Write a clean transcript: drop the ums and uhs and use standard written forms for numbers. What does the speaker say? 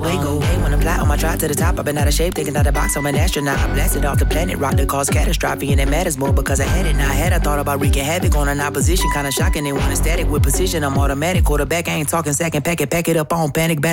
way, go away. When I fly on my drive to the top, I've been out of shape, taking out the box, I'm an astronaut. I blasted off the planet, rock that caused catastrophe, and it matters more because I had it. Now I had, I thought about wreaking havoc on an opposition, kinda shocking. They want a static with precision, I'm automatic. Quarterback, I ain't talking second pack it up on panic.